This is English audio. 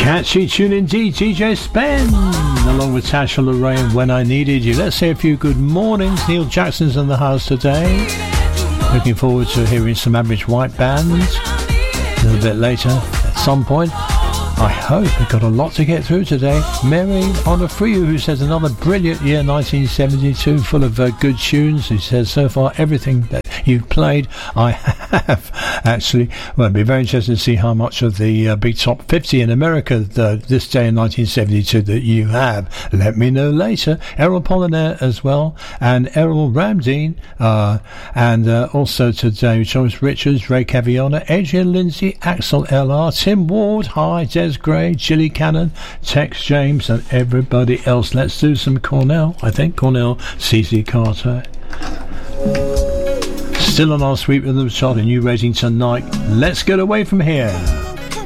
Catchy tune indeed, DJ Spen, along with Tasha Lorraine, When I Needed You. Let's say a few good mornings. Neil Jackson's in the house today. Looking forward to hearing some Average White bands a little bit later at some point. I hope we've got a lot to get through today. Mary Onofriu, who says another brilliant year, 1972, full of good tunes. He says, so far, everything that you've played, I have actually. Well, it'd be very interesting to see how much of the big top 50 in America this day in 1972 that you have. Let me know later. Errol Pollinaire as well, and Errol Ramdeen, and also today, Thomas Richards, Ray Caviona, Adrian Lindsay, Axel LR, Tim Ward, hi, Des Gray, Chili Cannon, Tex James, and everybody else. Let's do some Cornell. I think Cornell, CC Carter. Still on our Sweep Rhythm chart, a new rating tonight. Let's get away from here.